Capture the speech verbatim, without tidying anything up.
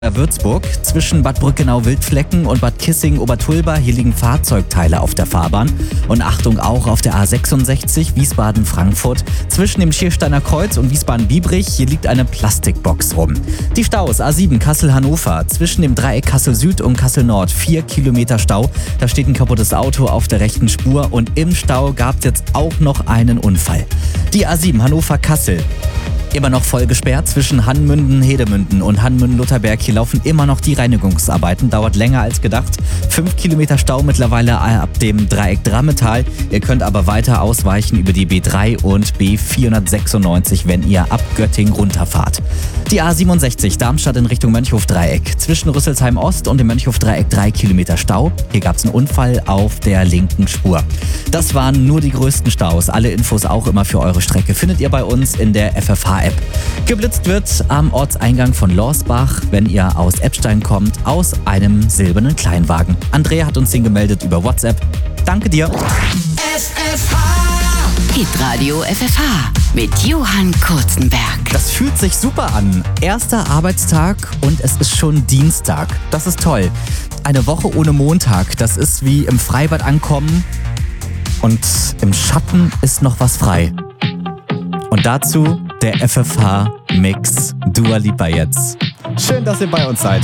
Würzburg zwischen Bad Brückenau-Wildflecken und Bad Kissing-Obertulba. Hier liegen Fahrzeugteile auf der Fahrbahn. Und Achtung, auch auf der A sechsundsechzig Wiesbaden-Frankfurt zwischen dem Schiersteiner Kreuz und Wiesbaden-Biebrich. Hier liegt eine Plastikbox rum. Die Staus A sieben Kassel-Hannover zwischen dem Dreieck Kassel-Süd und Kassel-Nord. Vier Kilometer Stau. Da steht ein kaputtes Auto auf der rechten Spur und im Stau gab es jetzt auch noch einen Unfall. Die A sieben Hannover-Kassel. Immer noch voll gesperrt zwischen Hannmünden-Hedemünden und Hannmünden-Lutherberg. Hier laufen immer noch die Reinigungsarbeiten. Dauert länger als gedacht. Fünf Kilometer Stau mittlerweile ab dem Dreieck Drammetal. Ihr könnt aber weiter ausweichen über die B drei und B vierhundertsechsundneunzig, wenn ihr ab Göttingen runterfahrt. Die A siebenundsechzig Darmstadt in Richtung Mönchhof-Dreieck. Zwischen Rüsselsheim-Ost und dem Mönchhof-Dreieck drei Kilometer Stau. Hier gab es einen Unfall auf der linken Spur. Das waren nur die größten Staus. Alle Infos auch immer für eure Strecke findet ihr bei uns in der F F H-App. Geblitzt wird am Ortseingang von Lorsbach, wenn ihr aus Eppstein kommt, aus einem silbernen Kleinwagen. Andrea hat uns den gemeldet über WhatsApp. Danke dir. F F H Hitradio F F H mit Johann Kurzenberg. Das fühlt sich super an. Erster Arbeitstag und es ist schon Dienstag. Das ist toll. Eine Woche ohne Montag. Das ist wie im Freibad ankommen und im Schatten ist noch was frei. Und dazu der F F H-Mix Dua Lipa jetzt. Schön, dass ihr bei uns seid.